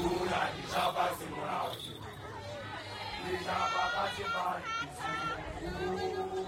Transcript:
Lula déjà passé mon âge. Déjà pas passé par les